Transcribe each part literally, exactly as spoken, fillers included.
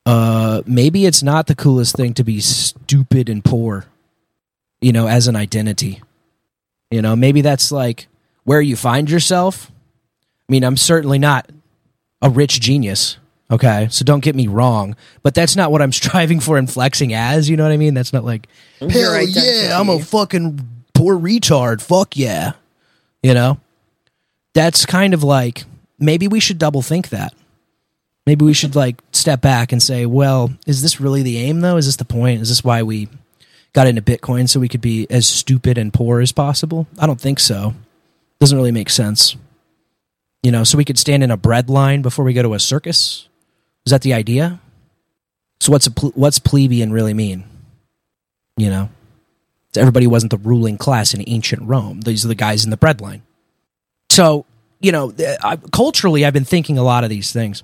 uh, maybe it's not the coolest thing to be stupid and poor, you know, as an identity. You know, maybe that's like where you find yourself. I mean, I'm certainly not a rich genius, okay? So don't get me wrong, but that's not what I'm striving for and flexing as, you know what I mean? That's not like, hell yeah, I'm a fucking poor retard, fuck yeah. You know? That's kind of like, maybe we should double think that. Maybe we should like step back and say, well, is this really the aim though? Is this the point? Is this why we got into Bitcoin, so we could be as stupid and poor as possible? I don't think so. Doesn't really make sense. You know, so we could stand in a bread line before we go to a circus? Is that the idea? So what's a ple- what's plebeian really mean? You know? Everybody wasn't the ruling class in ancient Rome. These are the guys in the bread line. So, you know, I, culturally, I've been thinking a lot of these things.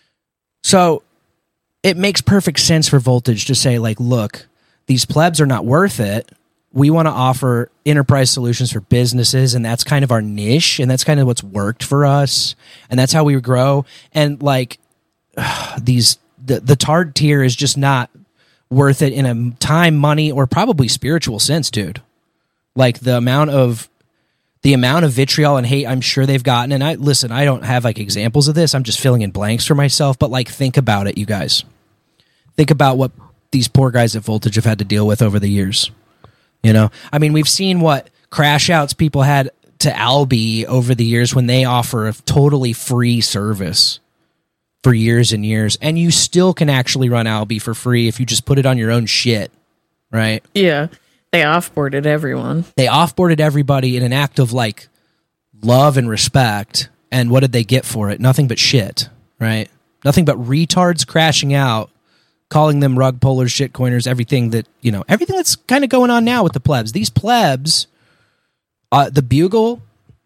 So it makes perfect sense for Voltage to say, like, look, these plebs are not worth it. We want to offer enterprise solutions for businesses, and that's kind of our niche, and that's kind of what's worked for us, and that's how we grow. And like ugh, these, the the Tard tier is just not worth it in a time, money, or probably spiritual sense, dude. Like the amount of the amount of vitriol and hate I'm sure they've gotten. And I listen, I don't have like examples of this. I'm just filling in blanks for myself. But like, think about it, you guys. Think about what these poor guys at Voltage have had to deal with over the years. You know, I mean, we've seen what crash outs people had to Alby over the years when they offer a totally free service for years and years, and you still can actually run Alby for free if you just put it on your own shit, right? Yeah, they offboarded everyone. They offboarded everybody in an act of like love and respect, and what did they get for it? Nothing but shit, right? Nothing but retards crashing out, calling them rug pullers, shitcoiners, everything that, you know, everything that's kind of going on now with the plebs. These plebs, uh, the Bugle,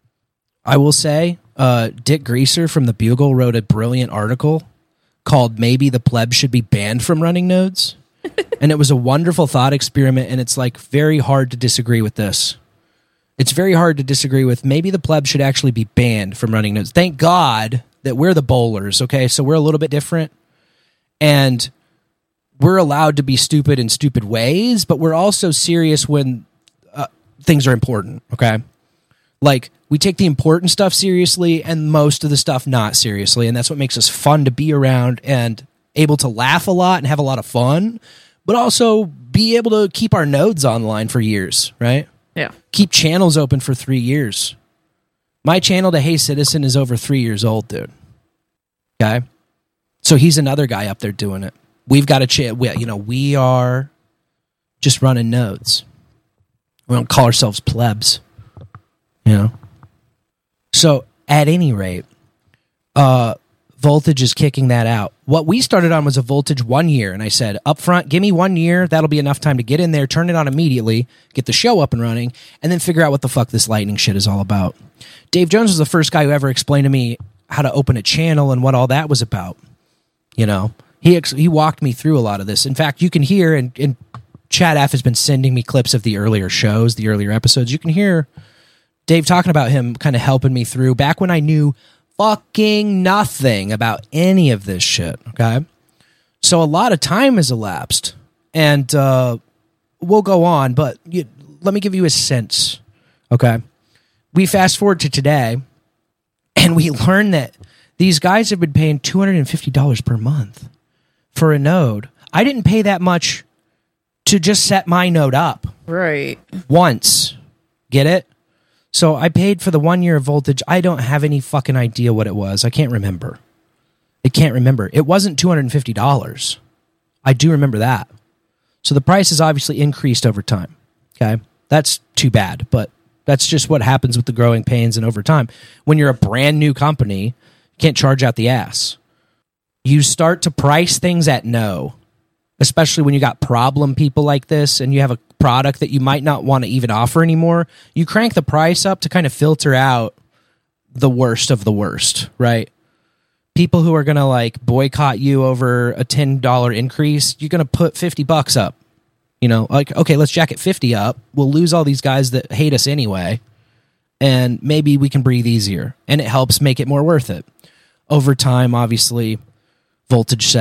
I will say, uh, Dick Greaser from the Bugle wrote a brilliant article called Maybe the Plebs Should Be Banned from Running Nodes. And it was a wonderful thought experiment, and it's like very hard to disagree with this. It's very hard to disagree with maybe the plebs should actually be banned from running nodes. Thank God that we're the bowlers, okay? So we're a little bit different. And we're allowed to be stupid in stupid ways, but we're also serious when uh, things are important, okay? Like, we take the important stuff seriously and most of the stuff not seriously, and that's what makes us fun to be around and able to laugh a lot and have a lot of fun, but also be able to keep our nodes online for years, right? Yeah. Keep channels open for three years. My channel to Hey Citizen is over three years old, dude. Okay? So he's another guy up there doing it. We've got a ch- we, you know, we are just running nodes. We don't call ourselves plebs. You know? So, at any rate, uh, Voltage is kicking that out. What we started on was a Voltage one year, and I said, up front, give me one year. That'll be enough time to get in there, turn it on immediately, get the show up and running, and then figure out what the fuck this lightning shit is all about. Dave Jones was the first guy who ever explained to me how to open a channel and what all that was about. You know? He ex- he walked me through a lot of this. In fact, you can hear, and, and Chad F has been sending me clips of the earlier shows, the earlier episodes. You can hear Dave talking about him kind of helping me through back when I knew fucking nothing about any of this shit, okay? So a lot of time has elapsed, and uh, we'll go on, but you, let me give you a sense, okay? We fast forward to today, and we learn that these guys have been paying two hundred fifty dollars per month for a node. I didn't pay that much to just set my node up. Right. Once. Get it? So I paid for the one year of Voltage. I don't have any fucking idea what it was. I can't remember. I can't remember. It wasn't two hundred fifty dollars. I do remember that. So the price has obviously increased over time. Okay? That's too bad, but that's just what happens with the growing pains and over time. When you're a brand new company, you can't charge out the ass. You start to price things at no, especially when you got problem people like this and you have a product that you might not want to even offer anymore. You crank the price up to kind of filter out the worst of the worst, right? People who are going to like boycott you over a ten dollars increase, you're going to put fifty bucks up. You know, like, okay, let's jack it fifty up. We'll lose all these guys that hate us anyway, and maybe we can breathe easier. And it helps make it more worth it. Over time, obviously, Voltage